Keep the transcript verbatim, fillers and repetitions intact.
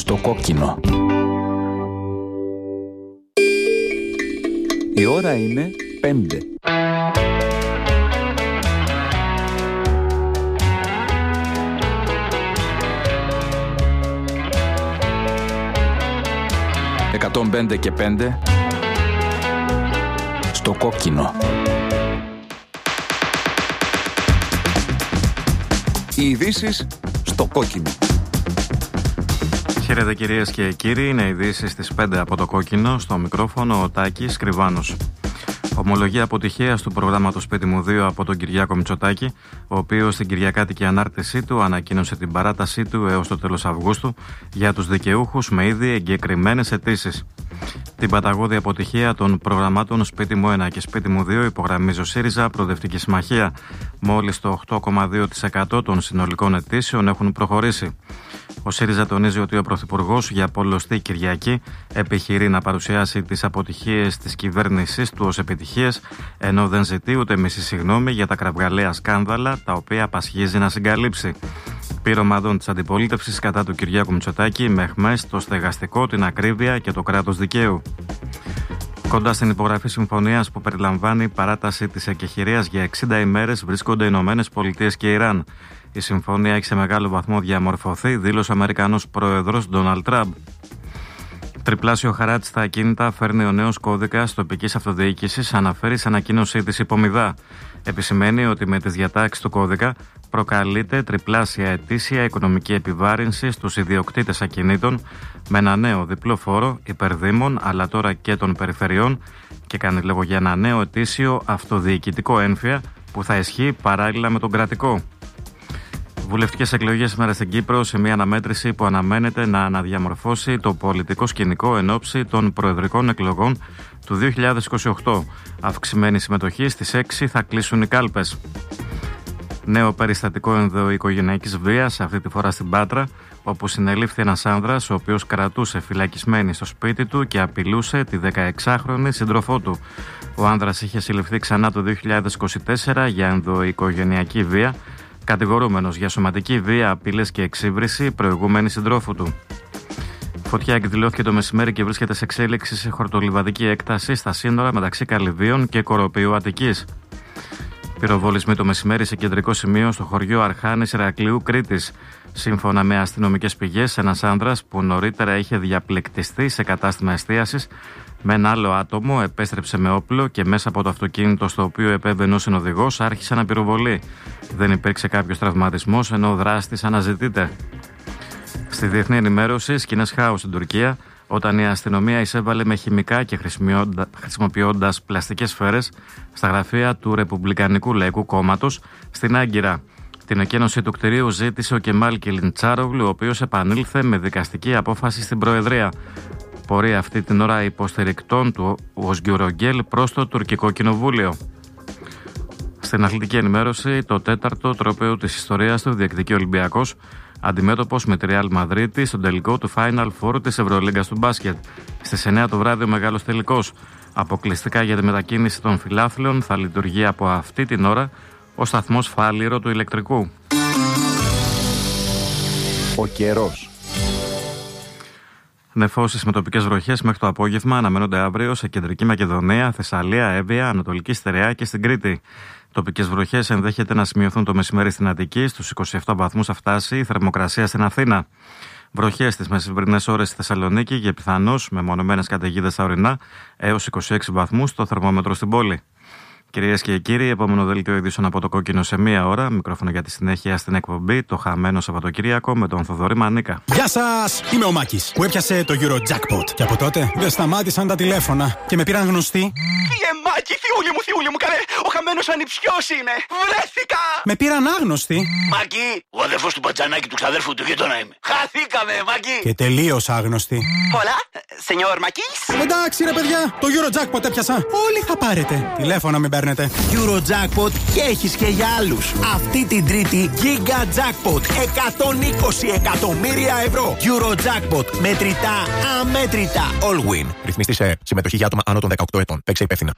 Στο κόκκινο. Η ώρα είναι πέντε. εκατόν πέντε και πέντε. Στο κόκκινο. Οι ειδήσεις στο κόκκινο. Χαίρετε κυρίες και κύριοι, είναι ειδήσεις στις πέντε από το κόκκινο, στο μικρόφωνο ο Τάκης Κρυβάνος. Ομολογία αποτυχίας του προγράμματος Σπίτι μου δύο από τον Κυριάκο Μητσοτάκη, ο οποίος στην κυριακάτικη ανάρτησή του ανακοίνωσε την παράτασή του έως το τέλος Αυγούστου για τους δικαιούχους με ήδη εγκεκριμένες αιτήσεις. Την παταγώδη αποτυχία των προγραμμάτων Σπίτι μου ένα και Σπίτι μου δύο υπογραμμίζει ο ΣΥΡΙΖΑ Προοδευτική Συμμαχία. Μόλις το οκτώ κόμμα δύο τοις εκατό των συνολικών αιτήσεων έχουν προχωρήσει. Ο ΣΥΡΙΖΑ τονίζει ότι ο Πρωθυπουργός για πολλωστή Κυριακή επιχειρεί να παρουσιάσει τις αποτυχίες της κυβέρνησής του ως επιτυχίες, ενώ δεν ζητεί ούτε μισή συγγνώμη για τα κραυγαλαία σκάνδαλα τα οποία απασχίζει να συγκαλύψει. Πυρομαδών της αντιπολίτευσης κατά του Κυριάκου Μητσοτάκη με αιχμές το στεγαστικό, την ακρίβεια και το κράτος δικαίου. Κοντά στην υπογραφή συμφωνίας που περιλαμβάνει παράταση της εκεχηρίας για εξήντα ημέρες βρίσκονται οι Ηνωμένες Πολιτείες και Ιράν. Η συμφωνία έχει σε μεγάλο βαθμό διαμορφωθεί, δήλωσε ο Αμερικανός πρόεδρος Ντόναλντ Τραμπ. Τριπλάσιο χαράτσι στα ακίνητα φέρνει ο νέος κώδικας τοπικής αυτοδιοίκησης, αναφέρει σε ανακοίνωσή της υπομιδά. Επισημαίνει ότι με τις διατάξεις του κώδικα προκαλείται τριπλάσια ετήσια οικονομική επιβάρυνση στους ιδιοκτήτες ακινήτων με ένα νέο διπλό φόρο υπερδήμων αλλά τώρα και των περιφερειών και κάνει λόγο για ένα νέο ετήσιο αυτοδιοικητικό έμφυα που θα ισχύει παράλληλα με τον κρατικό. Βουλευτικές εκλογές σήμερα στην Κύπρο σε μια αναμέτρηση που αναμένεται να αναδιαμορφώσει το πολιτικό σκηνικό εν ώψη των προεδρικών εκλογών του δύο χιλιάδες είκοσι οκτώ. Αυξημένη συμμετοχή, στις έξι θα κλείσουν οι κάλπες. Νέο περιστατικό ενδοοικογενειακής βίας, αυτή τη φορά στην Πάτρα, όπου συνελήφθη ένας άνδρας ο οποίος κρατούσε φυλακισμένη στο σπίτι του και απειλούσε τη δεκαεξάχρονη σύντροφό του. Ο άνδρας είχε συλληφθεί ξανά το δύο χιλιάδες είκοσι τέσσερα για ενδοοικογενειακή βία, κατηγορούμενος για σωματική βία, απειλές και εξύβριση προηγούμενη συντρόφου του. Φωτιά εκδηλώθηκε το μεσημέρι και βρίσκεται σε εξέλιξη σε χορτολιβαδική έκταση στα σύνορα μεταξύ Καλυβίων και Κοροπιού Αττικής. Πυροβολισμοί το μεσημέρι σε κεντρικό σημείο στο χωριό Αρχάνης Ηρακλείου Κρήτης. Σύμφωνα με αστυνομικές πηγές, ένας άνδρας που νωρίτερα είχε διαπληκτιστεί σε κατάστημα εστίασης με ένα άλλο άτομο επέστρεψε με όπλο και μέσα από το αυτοκίνητο στο οποίο επέβαινε ο συνοδηγός άρχισε να πυροβολεί. Δεν υπήρξε κάποιος τραυματισμός ενώ ο δράστης αναζητείται. Στη διεθνή ενημέρωση, σκηνές χάους στην Τουρκία, όταν η αστυνομία εισέβαλε με χημικά και χρησιμοποιώντας πλαστικές σφαίρες στα γραφεία του Ρεπουμπλικανικού Λαϊκού Κόμματος στην Άγκυρα. Την εκένωση του κτηρίου ζήτησε ο Κεμάλ Κιλιντσάρογλου, ο οποίος επανήλθε με δικαστική απόφαση στην Προεδρία. Πορεία αυτή την ώρα υποστηρικτών του Οσγκιουρογγέλ προς το τουρκικό κοινοβούλιο. Στην αθλητική ενημέρωση, το τέταρτο τρόπαιο της ιστορίας του διεκδικεί ο Ολυμπιακός, αντιμέτωπος με τη Ρεάλ Μαδρίτη στον τελικό του Final Four της Ευρωλίγκας του μπάσκετ. Στις εννιά το βράδυ ο μεγάλος τελικός. Αποκλειστικά για τη μετακίνηση των φιλάθλων θα λειτουργεί από αυτή την ώρα ο σταθμός Φάληρο του ηλεκτρικού. Ο καιρός. Νεφώσεις με τοπικές βροχές μέχρι το απόγευμα αναμένονται αύριο σε Κεντρική Μακεδονία, Θεσσαλία, Εύβοια, Ανατολική Στερεά και στην Κρήτη. Τοπικές βροχές ενδέχεται να σημειωθούν το μεσημέρι στην Αττική, στους είκοσι επτά βαθμούς θα φτάσει η θερμοκρασία στην Αθήνα. Βροχές στις μεσημβρινές ώρες στη Θεσσαλονίκη και πιθανώς με μονομένες καταιγίδες στα ορεινά έως είκοσι έξι βαθμούς το θερμόμετρο στην πόλη. Κυρίες και κύριοι, επόμενο δελτίο ειδήσεων από το κόκκινο σε μία ώρα. Μικρόφωνο για τη συνέχεια στην εκπομπή Το Χαμένο Σαββατοκύριακο με τον Θοδωρή Μανίκα. Γεια σας! Είμαι ο Μάκης που έπιασε το Eurojackpot. Και από τότε δεν σταμάτησαν τα τηλέφωνα και με πήραν γνωστοί. Κύριε Μάκη, θειούλη μου, θειούλη μου, καλέ! Ο χαμένος ανιψιός είμαι! Βρέθηκα! Με πήραν άγνωστοι. Μάκη, ο αδερφός του Πατζανάκη του ξαδέρφου του γείτονα είμαι. Χαθήκαμε, Μάκη! Και τελείως άγνωστοι. Πολλά, σενιόρ Μάκης. Εντάξει ρε παιδιά, το Eurojackpot έπιασα. Όλοι θα πάρετε. Τηλέφωνα μην παίρνετε. Eurojackpot και έχεις και για άλλους. Αυτή την Τρίτη Giga Jackpot εκατόν είκοσι εκατομμύρια ευρώ. Eurojackpot, μετρητά αμέτρητα. All win. Ρυθμιστή σε συμμετοχή για άτομα άνω των δεκαοκτώ ετών. Παίξε υπεύθυνα.